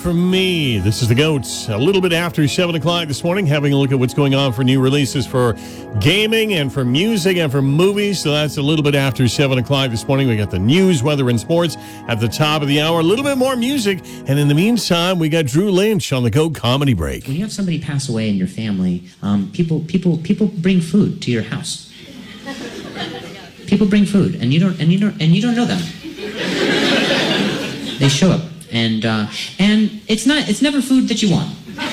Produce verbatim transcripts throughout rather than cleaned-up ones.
For me, this is the GOAT. A little bit after seven o'clock this morning, having a look at what's going on for new releases for gaming and for music and for movies. So that's a little bit after seven o'clock this morning. We got the news, weather, and sports at the top of the hour. A little bit more music. And in the meantime, we got Drew Lynch on the GOAT Comedy Break. When you have somebody pass away in your family, um, people, people, people bring food to your house. People bring food, and you don't, and you don't, and you don't know them. They show up. And uh, and it's not it's never food that you want.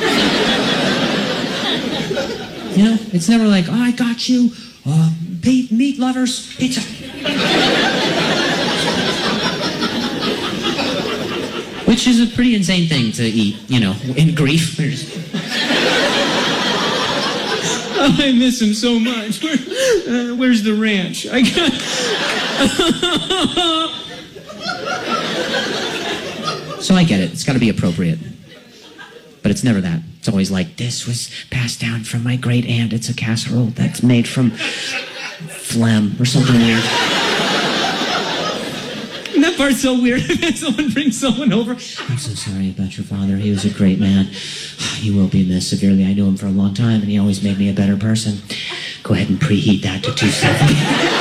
You know, it's never like, oh, I got you, uh, meat, meat lovers, pizza. Which is a pretty insane thing to eat, you know, in grief. Oh, I miss him so much. Where, uh, where's the ranch? I got. So I get it. It's got to be appropriate. But it's never that. It's always like, this was passed down from my great aunt. It's a casserole that's made from phlegm or something weird. And that part's so weird. Someone brings someone over. I'm so sorry about your father. He was a great man. He will be missed severely. I knew him for a long time, and he always made me a better person. Go ahead and preheat that to two seventy.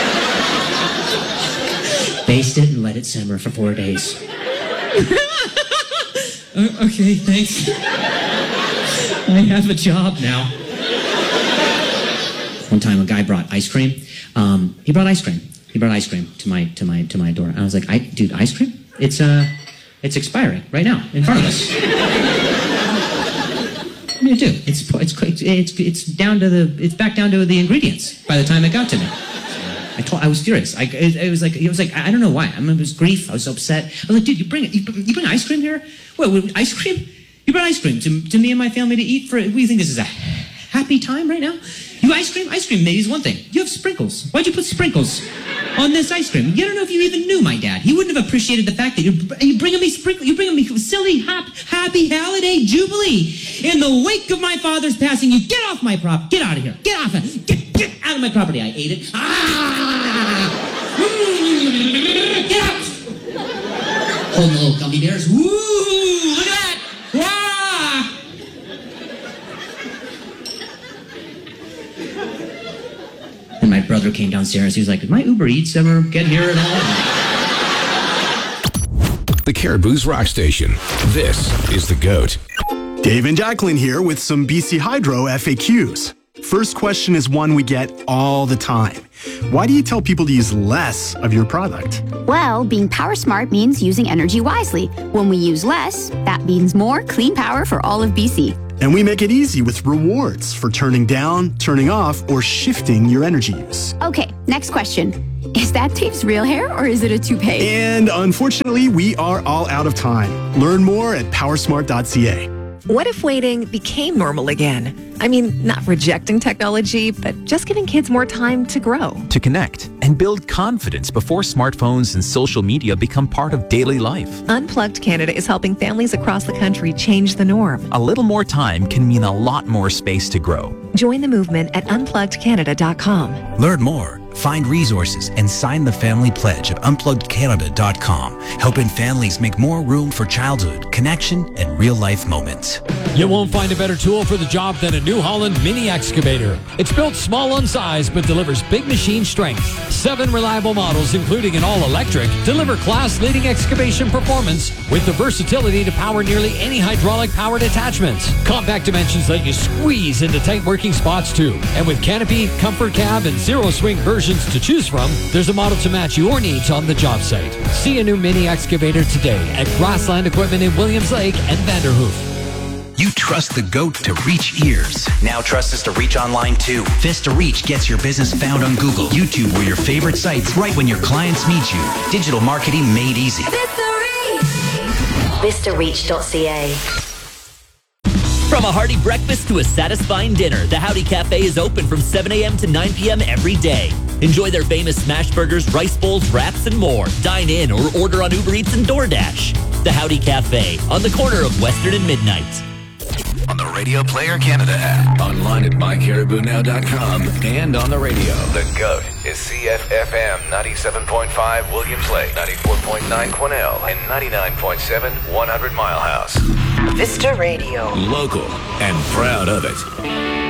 Baste it and let it simmer for four days. Uh, okay, thanks. I have a job now. One time, a guy brought ice cream. Um, he brought ice cream. He brought ice cream to my to my to my door. And I was like, I, "Dude, ice cream? It's uh, it's expiring right now in front of us." What do you do? It's it's it's it's down to the it's back down to the ingredients by the time it got to me. I told, I was furious. I, it, it was like, it was like, I don't know why. I mean, it was grief. I was so upset. I was like, dude, you bring it. You, you bring ice cream here? What, what, ice cream? You brought ice cream to, to me and my family to eat for, what do you think this is, a happy time right now? You ice cream? Ice cream maybe is one thing. You have sprinkles. Why'd you put sprinkles on this ice cream? You don't know if you even knew my dad. He wouldn't have appreciated the fact that you're, you're bringing me sprinkles. You're bringing me silly, hap, happy holiday jubilee. In the wake of my father's passing, you get off my prop. Get out of here. Get off it. Get, get out of my property. I ate it. Ah! Get out. Holding the little gummy bears. Woo! Look at that. Wow! And my brother came downstairs. He was like, did my Uber Eats ever get here at all? The Caribou's Rock Station. This is the GOAT. Dave and Jacqueline here with some B C Hydro F A Qs. First question is one we get all the time. Why do you tell people to use less of your product? Well, being power smart means using energy wisely. When we use less, that means more clean power for all of B C. And we make it easy with rewards for turning down, turning off, or shifting your energy use. Okay, next question. Is that Dave's real hair or is it a toupee? And unfortunately, we are all out of time. Learn more at powersmart dot c a. What if waiting became normal again? I mean, not rejecting technology, but just giving kids more time to grow. To connect and build confidence before smartphones and social media become part of daily life. Unplugged Canada is helping families across the country change the norm. A little more time can mean a lot more space to grow. Join the movement at unplugged canada dot com. Learn more, find resources, and sign the family pledge at unplugged canada dot com, helping families make more room for childhood, connection, and real-life moments. You won't find a better tool for the job than a New Holland mini excavator. It's built small in size but delivers big machine strength. Seven reliable models, including an all-electric, deliver class-leading excavation performance with the versatility to power nearly any hydraulic-powered attachments. Compact dimensions let you squeeze into tight working spots too. And with canopy, comfort cab, and zero-swing versions to choose from, there's a model to match your needs on the job site. See a new mini excavator today at Grassland Equipment in Williams Lake and Vanderhoof. You trust the GOAT to reach ears. Now trust us to reach online too. Vista Reach gets your business found on Google, YouTube, or your favorite sites right when your clients meet you. Digital marketing made easy. Vista Reach. Vista Reach dot c a. From a hearty breakfast to a satisfying dinner, the Howdy Cafe is open from seven a.m. to nine p.m. every day. Enjoy their famous smash burgers, rice bowls, wraps, and more. Dine in or order on Uber Eats and DoorDash. The Howdy Cafe on the corner of Western and Midnight. On the Radio Player Canada app. Online at my caribou now dot com and on the radio. The GOAT is C F F M ninety-seven point five Williams Lake, ninety-four point nine Quesnel, and ninety-nine point seven one hundred Mile House. Vista Radio. Local and proud of it.